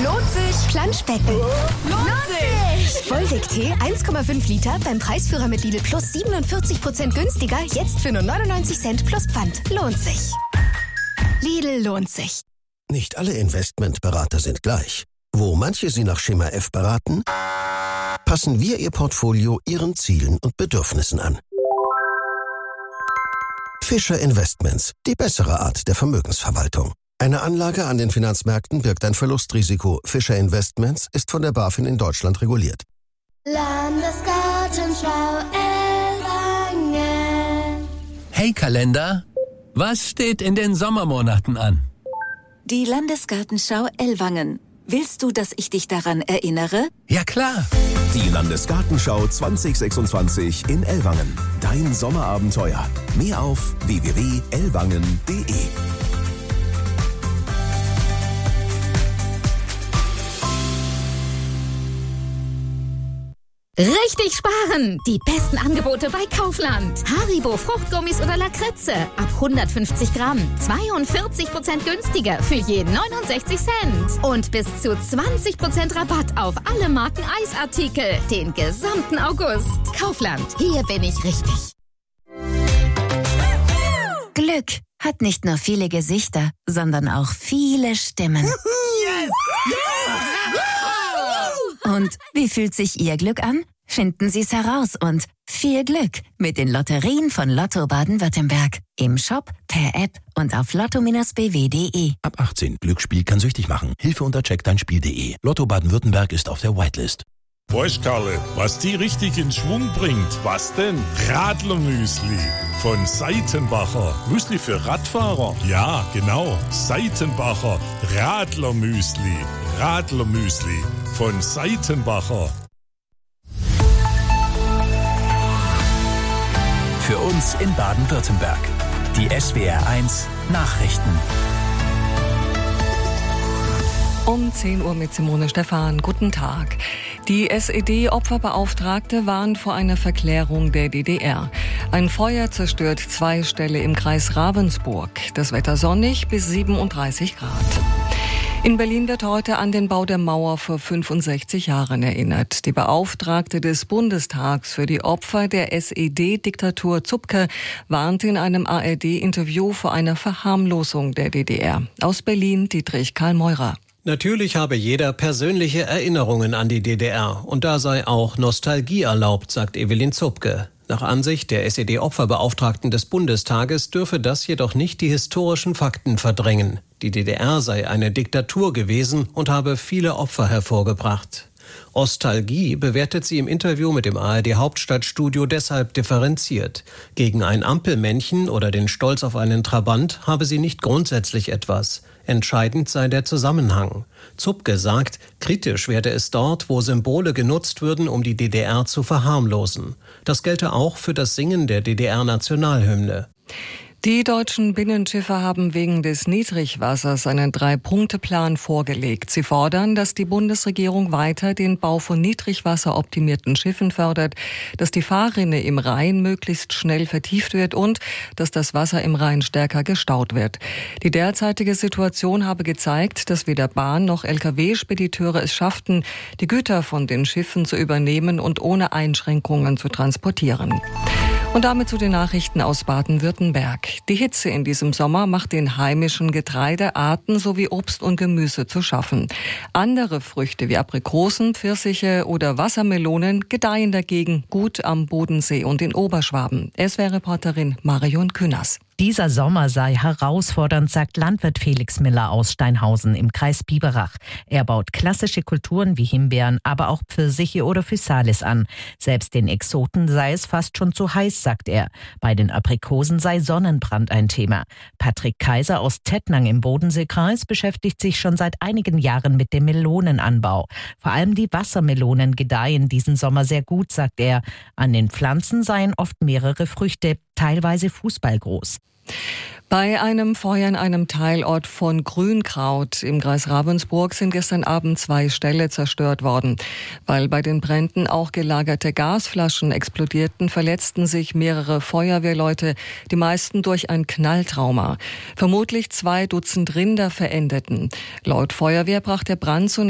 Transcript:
Lohnt sich. Planschbecken. Lohnt sich. Volvic-Tee 1,5 Liter beim Preisführer mit Lidl Plus 47% günstiger. Jetzt für nur 99 Cent plus Pfand. Lohnt sich. Lidl lohnt sich. Nicht alle Investmentberater sind gleich. Wo manche Sie nach Schema F beraten, passen wir Ihr Portfolio Ihren Zielen und Bedürfnissen an. Fischer Investments, die bessere Art der Vermögensverwaltung. Eine Anlage an den Finanzmärkten birgt ein Verlustrisiko. Fischer Investments ist von der BaFin in Deutschland reguliert. Landesgartenschau Ellwangen. Hey Kalender, was steht in den Sommermonaten an? Die Landesgartenschau Ellwangen. Willst du, dass ich dich daran erinnere? Ja klar. Die Landesgartenschau 2026 in Ellwangen. Dein Sommerabenteuer. Mehr auf www.ellwangen.de. Richtig sparen! Die besten Angebote bei Kaufland. Haribo Fruchtgummis oder Lakritze. Ab 150 Gramm. 42% günstiger für jeden 69 Cent. Und bis zu 20% Rabatt auf alle Marken Eisartikel. Den gesamten August. Kaufland. Hier bin ich richtig. Glück hat nicht nur viele Gesichter, sondern auch viele Stimmen. Und wie fühlt sich Ihr Glück an? Finden Sie es heraus und viel Glück mit den Lotterien von Lotto Baden-Württemberg. Im Shop, per App und auf lotto-bw.de. Ab 18. Glücksspiel kann süchtig machen. Hilfe unter checkdeinspiel.de. Lotto Baden-Württemberg ist auf der Whitelist. Weißt Karle, was die richtig in Schwung bringt? Was denn? Radlermüsli von Seitenbacher. Müsli für Radfahrer? Ja, genau. Seitenbacher Radlermüsli. Radlermüsli von Seitenbacher. Für uns in Baden-Württemberg. Die SWR1 Nachrichten. Um 10 Uhr mit Simone Stephan. Guten Tag. Die SED-Opferbeauftragte warnt vor einer Verklärung der DDR. Ein Feuer zerstört 2 Ställe im Kreis Ravensburg. Das Wetter sonnig bis 37 Grad. In Berlin wird heute an den Bau der Mauer vor 65 Jahren erinnert. Die Beauftragte des Bundestags für die Opfer der SED-Diktatur Zupke warnt in einem ARD-Interview vor einer Verharmlosung der DDR. Aus Berlin Dietrich Karl Meurer. Natürlich habe jeder persönliche Erinnerungen an die DDR und da sei auch Nostalgie erlaubt, sagt Evelyn Zupke. Nach Ansicht der SED-Opferbeauftragten des Bundestages dürfe das jedoch nicht die historischen Fakten verdrängen. Die DDR sei eine Diktatur gewesen und habe viele Opfer hervorgebracht. Ostalgie bewertet sie im Interview mit dem ARD-Hauptstadtstudio deshalb differenziert. Gegen ein Ampelmännchen oder den Stolz auf einen Trabant habe sie nicht grundsätzlich etwas. Entscheidend sei der Zusammenhang. Zupke sagt, kritisch werde es dort, wo Symbole genutzt würden, um die DDR zu verharmlosen. Das gelte auch für das Singen der DDR-Nationalhymne. Die deutschen Binnenschiffe haben wegen des Niedrigwassers einen 3-Punkte-Plan vorgelegt. Sie fordern, dass die Bundesregierung weiter den Bau von niedrigwasseroptimierten Schiffen fördert, dass die Fahrrinne im Rhein möglichst schnell vertieft wird und dass das Wasser im Rhein stärker gestaut wird. Die derzeitige Situation habe gezeigt, dass weder Bahn noch Lkw-Spediteure es schafften, die Güter von den Schiffen zu übernehmen und ohne Einschränkungen zu transportieren. Und damit zu den Nachrichten aus Baden-Württemberg. Die Hitze in diesem Sommer macht den heimischen Getreidearten sowie Obst und Gemüse zu schaffen. Andere Früchte wie Aprikosen, Pfirsiche oder Wassermelonen gedeihen dagegen gut am Bodensee und in Oberschwaben. SWR-Reporterin Marion Künast. Dieser Sommer sei herausfordernd, sagt Landwirt Felix Miller aus Steinhausen im Kreis Biberach. Er baut klassische Kulturen wie Himbeeren, aber auch Pfirsiche oder Physalis an. Selbst den Exoten sei es fast schon zu heiß, sagt er. Bei den Aprikosen sei Sonnenbrand ein Thema. Patrick Kaiser aus Tettnang im Bodenseekreis beschäftigt sich schon seit einigen Jahren mit dem Melonenanbau. Vor allem die Wassermelonen gedeihen diesen Sommer sehr gut, sagt er. An den Pflanzen seien oft mehrere Früchte, teilweise fußballgroß. Bei einem Feuer in einem Teilort von Grünkraut im Kreis Ravensburg sind gestern Abend 2 Ställe zerstört worden. Weil bei den Bränden auch gelagerte Gasflaschen explodierten, verletzten sich mehrere Feuerwehrleute, die meisten durch ein Knalltrauma. Vermutlich 2 Dutzend Rinder verendeten. Laut Feuerwehr brach der Brand zunächst